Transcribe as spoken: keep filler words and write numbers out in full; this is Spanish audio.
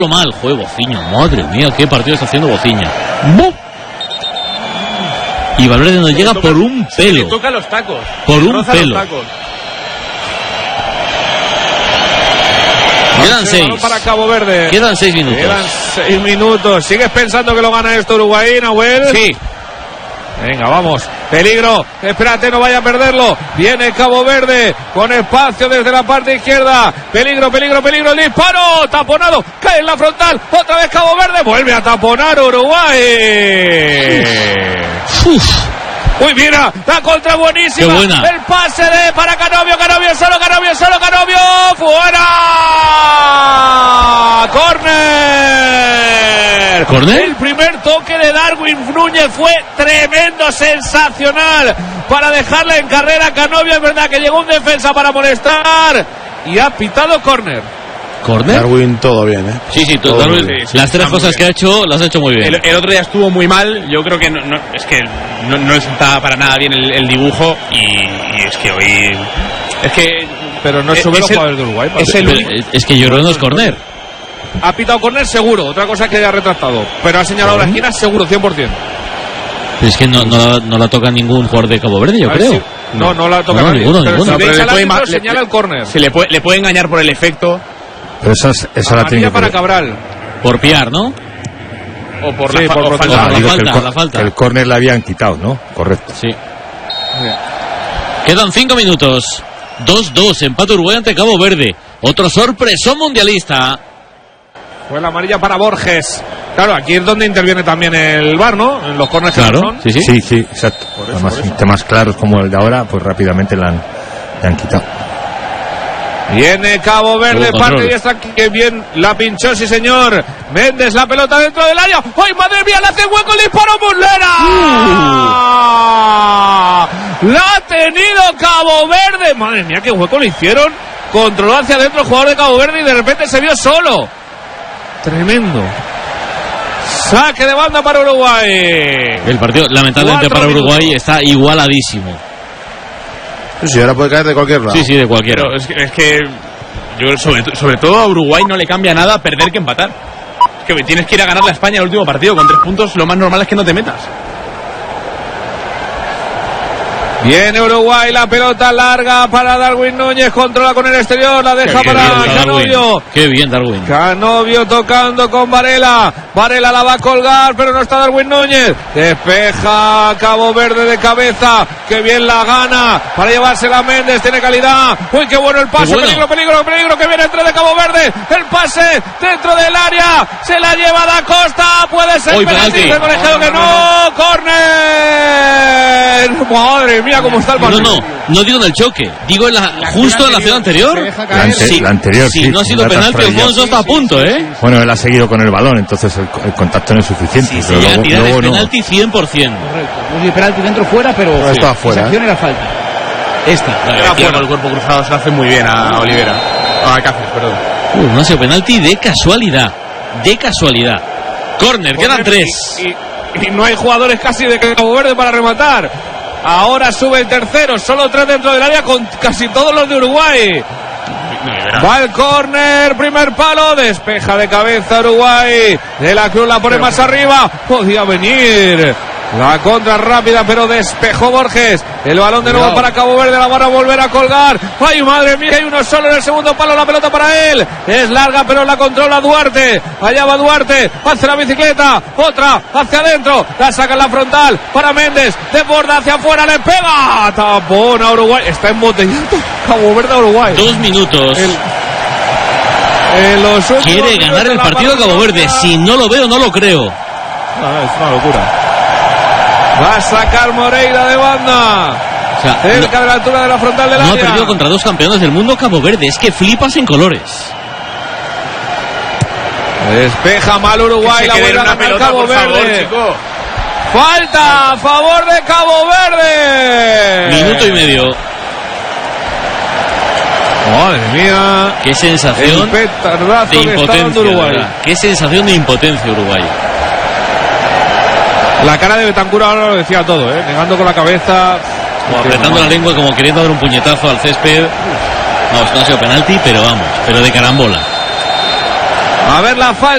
mal, juego Bociña, madre mía, qué partido está haciendo Bociña. ¡Bum! Y Valverde nos llega toca, por un pelo. Le toca los tacos. Por un pelo. Quedan seis. Para Cabo Verde. Quedan seis minutos. Quedan seis minutos. ¿Sigues pensando que lo gana esto Uruguay, Nahuel? Sí. Venga, vamos. Peligro. Espérate, no vaya a perderlo. Viene Cabo Verde con espacio desde la parte izquierda. Peligro, peligro, peligro. El disparo. Taponado. Cae en la frontal. Otra vez Cabo Verde. Vuelve a taponar Uruguay. Uf. Uy, mira, la contra buenísima. Qué buena. El pase de para Canovio, Canovio solo, Canovio solo, Canovio fuera. Corner. ¿Corner? El primer toque de Darwin Núñez fue tremendo, sensacional para dejarla en carrera a Canovio. Es verdad que llegó un defensa para molestar y ha pitado corner. ¿Corner? Darwin todo bien, ¿eh? Sí, sí, todo, todo Darwin, bien. sí, las tres cosas que ha hecho las ha hecho muy bien. El, el otro día estuvo muy mal. Yo creo que no, no, es que no, no le sentaba para nada bien el, el dibujo y, y es que hoy es que pero no es, sube es los el, jugadores de Uruguay. es, el, Pero, es que yo creo que no es corner. Ha pitado corner seguro, otra cosa que haya retractado, pero ha señalado la esquina seguro, cien por ciento. Pero es que no, no, la, no la toca ningún jugador de Cabo Verde, yo A ver creo. si- no, no la toca No, nadie. ninguno, Pero ninguno. si No, pero veis le al puede árbitro, ma- le- señala el corner. se le puede, le puede engañar por el efecto Pero esa, es- esa la tiene Amarilla que para poner. Cabral. Por piar, ¿no? o por Sí, la, fa- por o protestar. falta. la digo falta, que el, cor- la falta. que el córner le habían quitado, ¿no? Correcto. Sí. Quedan cinco minutos. dos dos, empate Uruguay ante Cabo Verde. Otro sorpresón mundialista. Fue la amarilla para Borges. Claro, aquí es donde interviene también el V A R, ¿no? En los corners que Claro, no son. sí, sí. Sí, sí, exacto. Por eso, Además, por eso. temas claros como el de ahora, pues rápidamente le han, le han quitado. Viene Cabo Verde, Buen control. parte y está aquí, que bien la pinchó, sí señor. Méndez, la pelota dentro del área. ¡Ay, madre mía! Le hace hueco el disparo Muslera. Uh. La ha tenido Cabo Verde. Madre mía, qué hueco le hicieron. Controló hacia adentro el jugador de Cabo Verde y de repente se vio solo. Tremendo. Saque de banda para Uruguay. El partido, lamentablemente Cuatro para Uruguay, minutos. está igualadísimo. Sí, ahora puede caer de cualquier lado. Sí, sí, de cualquiera. Pero es que, es que yo sobre, sobre todo a Uruguay no le cambia nada perder que empatar. Es que tienes que ir a ganar la España el último partido con tres puntos. Lo más normal es que no te metas. Viene Uruguay, la pelota larga para Darwin Núñez, controla con el exterior, la deja Qué para bien, Canovio. Darwin. Qué bien, Darwin. Canovio tocando con Varela. Varela la va a colgar, pero no está Darwin Núñez. Despeja Cabo Verde de cabeza. Que bien la gana para llevársela a Méndez. Tiene calidad. Uy, qué bueno el pase. Bueno. Peligro, peligro, peligro. Que viene entre de Cabo Verde. El pase dentro del área. Se la lleva Da Costa. Puede ser Uy, penalti. penalti. El colegiado que no. Corner. Madre mía, cómo está el No, partido. no, no digo en el choque, digo en la, justo en la acción anterior. La, ante- Sí, la anterior, si sí. no ha sido la penalti, transferencia. Alfonso está a punto, ¿eh? Bueno, él ha seguido con el balón, entonces el, el contacto no es suficiente. Si se pero llega a luego, tirar es luego no. penalti cien por ciento. Correcto. No sé si penalti dentro o fuera, pero Pero estaba fuera, esa acción ¿eh? era falta. Esta. Era fuera. El cuerpo cruzado se lo hace muy bien a Olivera. A Cáceres, perdón. Uh, no ha sido penalti de casualidad. De casualidad. Corner, quedan tres. Y, y- y no hay jugadores casi de Cabo Verde para rematar. Ahora sube el tercero, solo tres dentro del área con casi todos los de Uruguay. Va el córner, primer palo, despeja de cabeza Uruguay. De la Cruz la pone más arriba. Podía venir la contra rápida, pero despejó Borges. El balón de nuevo para Cabo Verde, la van a volver a colgar. ¡Ay, madre mía! Hay uno solo en el segundo palo, la pelota para él. Es larga, pero la controla Duarte. Allá va Duarte, hace la bicicleta. Otra, hacia adentro. La saca en la frontal para Méndez. De borda hacia afuera, le pega. Tapón a Uruguay. Está embotellando Cabo Verde a Uruguay. Dos minutos. El- En los últimos Quiere minutos ganar el la partido Cabo Verde. Barcelona. Si no lo veo, no lo creo. Ah, es una locura. Va a sacar Moreira de banda. O sea, Cerca no, de la altura de la frontal del no ha área. perdido contra dos campeones del mundo Cabo Verde. Es que flipas en colores. Despeja mal Uruguay, Que se la quede vuelve a una ganar pelota, Cabo por favor, Verde. chico. Falta a favor de Cabo Verde. Minuto y medio. Madre mía. Qué El sensación petardazo de que está dando impotencia. Uruguay. ¿Verdad? Qué sensación de impotencia Uruguay. La cara de Betancur ahora lo decía todo, ¿eh? Negando con la cabeza. O apretando la lengua como queriendo dar un puñetazo al césped. Vamos, no ha sido penalti, pero vamos, pero de carambola. A ver la falta.